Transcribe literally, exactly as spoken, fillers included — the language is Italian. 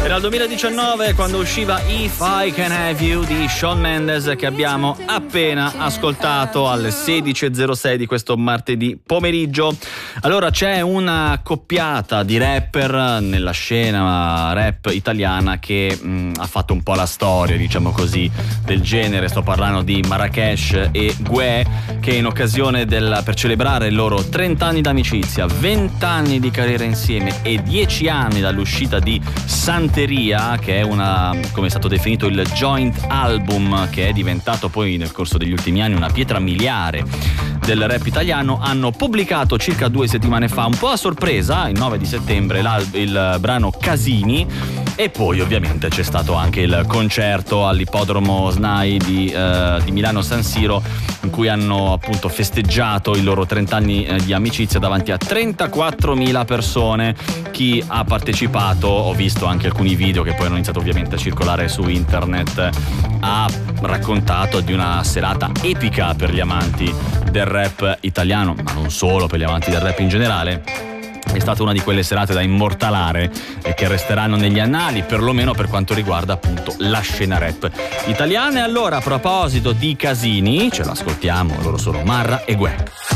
Era il duemiladiciannove quando usciva If I Can Have You di Shawn Mendes, che abbiamo appena ascoltato alle sedici e zero sei di questo martedì pomeriggio. Allora, c'è una coppiata di rapper nella scena rap italiana che mh, ha fatto un po' la storia, diciamo così, del genere. Sto parlando di Marracash e Guè, che in occasione del, per celebrare i loro trenta anni d'amicizia, venti anni di carriera insieme e dieci anni dall'uscita di Santeria, che è una, come è stato definito, il joint album, che è diventato poi nel corso degli ultimi anni una pietra miliare del rap italiano, hanno pubblicato circa due settimane fa, un po' a sorpresa, il nove di settembre, il brano Casini. E poi ovviamente c'è stato anche il concerto all'ippodromo S N A I di, eh, di Milano San Siro, in cui hanno appunto festeggiato i loro trenta anni eh, di amicizia davanti a trentaquattromila persone. Chi ha partecipato, ho visto anche alcuni video che poi hanno iniziato ovviamente a circolare su internet, ha raccontato di una serata epica per gli amanti del rap italiano, ma non solo, per gli amanti del rap in generale. È stata una di quelle serate da immortalare e che resteranno negli annali, perlomeno per quanto riguarda appunto la scena rap italiana. E allora, a proposito di Casini, ce l'ascoltiamo, loro sono Marra e Guè.